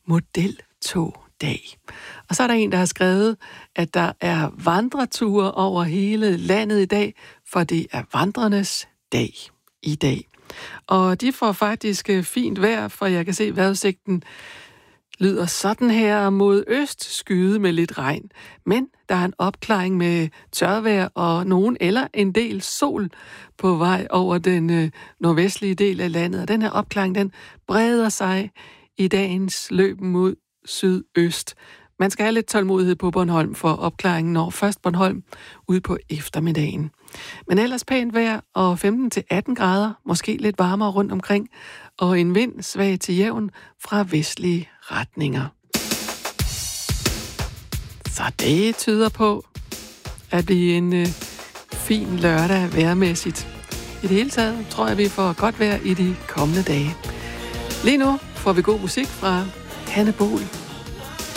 modeltogdag. Og så er der en, der har skrevet, at der er vandreture over hele landet i dag, for det er vandrernes dag i dag. Og de får faktisk fint vejr, for jeg kan se, vejrudsigten lyder sådan her: mod øst skyde med lidt regn. Men der er en opklaring med tørvejr og nogen eller en del sol på vej over den nordvestlige del af landet. Og den her opklaring, den breder sig i dagens løb mod sydøst. Man skal have lidt tålmodighed på Bornholm, for opklaringen når først Bornholm ud på eftermiddagen. Men ellers pænt vejr og 15-18 grader, måske lidt varmere rundt omkring, og en vind svag til jævn fra vestlige retninger. Så det tyder på at blive en fin lørdag vejrmæssigt. I det hele taget tror jeg, vi får godt vejr i de kommende dage. Lige nu får vi god musik fra Hanne Bohl.